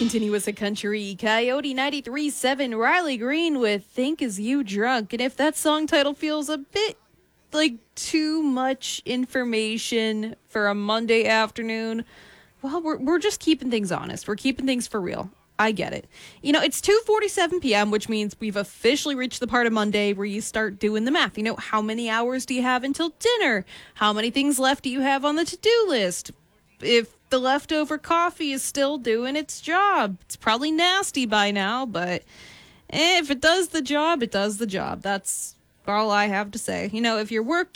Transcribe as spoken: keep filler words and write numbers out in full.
Continuous a country, Coyote ninety-three point seven, Riley Green with Think Is You Drunk. And if that song title feels a bit like too much information for a Monday afternoon, well, we're, we're just keeping things honest. We're keeping things for real. I get it. You know, it's two forty-seven p.m., which means we've officially reached the part of Monday where you start doing the math. You know, how many hours do you have until dinner? How many things left do you have on the to-do list? If the leftover coffee is still doing its job, it's probably nasty by now, but if it does the job, it does the job. That's all I have to say. You know, if your work